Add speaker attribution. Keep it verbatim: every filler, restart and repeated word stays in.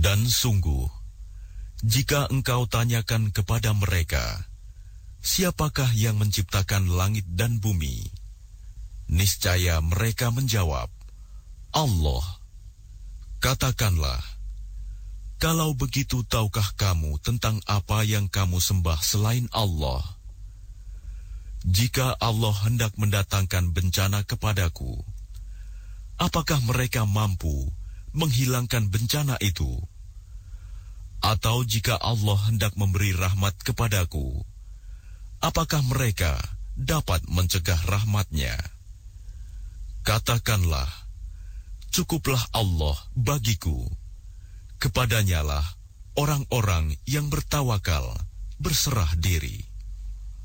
Speaker 1: Dan sungguh, jika engkau tanyakan kepada mereka, siapakah yang menciptakan langit dan bumi? Niscaya mereka menjawab, Allah. Katakanlah, kalau begitu tahukah kamu tentang apa yang kamu sembah selain Allah? Jika Allah hendak mendatangkan bencana kepadaku, apakah mereka mampu menghilangkan bencana itu? Atau jika Allah hendak memberi rahmat kepadaku, apakah mereka dapat mencegah rahmatnya? Katakanlah, cukuplah Allah bagiku. Kepadanyalah orang-orang yang bertawakal berserah diri.